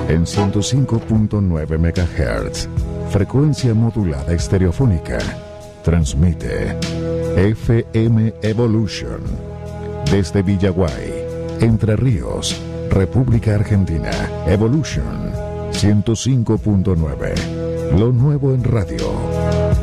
En 105.9 MHz, frecuencia modulada estereofónica, transmite FM Evolution desde Villaguay, Entre Ríos, República Argentina. Evolution 105.9, lo nuevo en radio.